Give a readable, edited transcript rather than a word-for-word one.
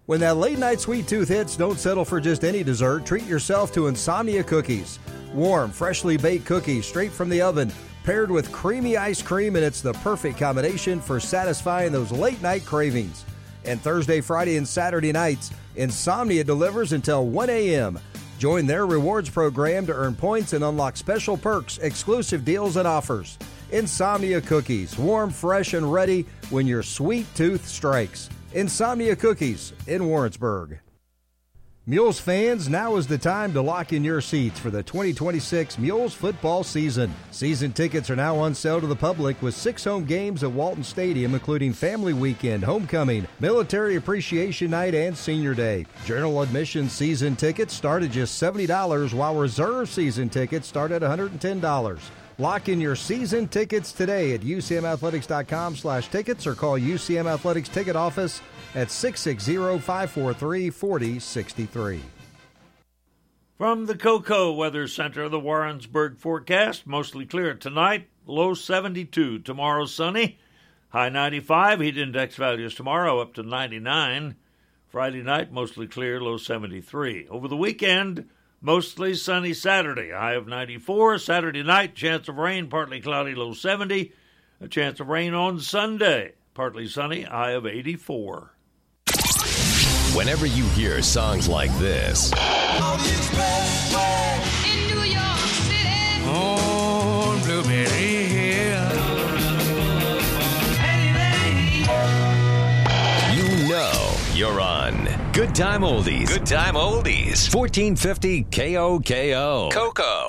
When that late-night sweet tooth hits, don't settle for just any dessert. Treat yourself to Insomnia Cookies. Warm, freshly baked cookies straight from the oven, paired with creamy ice cream, and it's the perfect combination for satisfying those late-night cravings. And Thursday, Friday, and Saturday nights, Insomnia delivers until 1 a.m. Join their rewards program to earn points and unlock special perks, exclusive deals, and offers. Insomnia Cookies, warm, fresh, and ready when your sweet tooth strikes. Insomnia Cookies in Warrensburg. Mules fans, now is the time to lock in your seats for the 2026 Mules football season. Season tickets are now on sale to the public with 6 home games at Walton Stadium, including Family Weekend, Homecoming, Military Appreciation Night, and Senior Day. General admission season tickets start at just $70, while reserve season tickets start at $110. Lock in your season tickets today at UCMathletics.com/tickets or call UCM Athletics Ticket Office at 660-543-4063. From the Cocoa Weather Center, the Warrensburg forecast, mostly clear tonight, low 72. Tomorrow sunny, high 95. Heat index values tomorrow up to 99. Friday night, mostly clear, low 73. Over the weekend, mostly sunny Saturday, high of 94. Saturday night, chance of rain, partly cloudy, low 70. A chance of rain on Sunday, partly sunny, high of 84. Whenever you hear songs like this, On the expressway in New York City, on Blueberry Hill, you know you're on Good Time Oldies. Good Time Oldies. 1450 KOKO. Cocoa.